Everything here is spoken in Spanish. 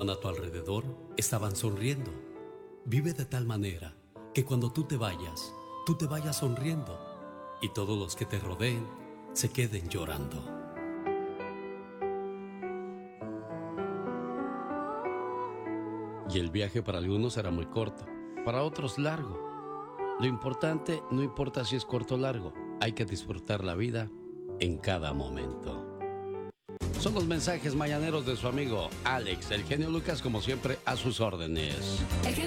estaban a tu alrededor estaban sonriendo. Vive de tal manera que cuando tú te vayas sonriendo y todos los que te rodeen se queden llorando. Y el viaje para algunos será muy corto, para otros largo. Lo importante no importa si es corto o largo, hay que disfrutar la vida en cada momento. Son los mensajes mañaneros de su amigo Alex, el genio Lucas, como siempre, a sus órdenes. El genio